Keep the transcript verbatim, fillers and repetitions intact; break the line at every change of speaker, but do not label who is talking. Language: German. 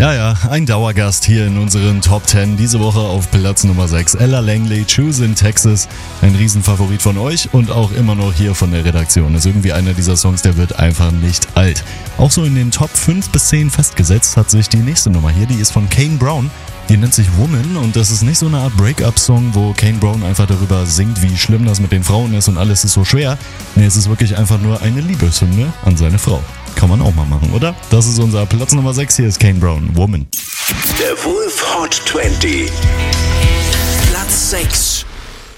Ja, ja, ein Dauergast hier in unseren Top zehn. Diese Woche auf Platz Nummer sechs. Ella Langley, Choose in Texas. Ein Riesenfavorit von euch und auch immer noch hier von der Redaktion. Ist irgendwie einer dieser Songs, der wird einfach nicht alt. Auch so in den Top fünf bis zehn festgesetzt hat sich die nächste Nummer hier. Die ist von Kane Brown. Die nennt sich Woman und das ist nicht so eine Art Break-up-Song, wo Kane Brown einfach darüber singt, wie schlimm das mit den Frauen ist und alles ist so schwer. Nee, es ist wirklich einfach nur eine Liebeshymne an seine Frau. Kann man auch mal machen, oder? Das ist unser Platz Nummer sechs. Hier ist Kane Brown, Woman.
Der Wolf Hot zwanzig. Platz sechs.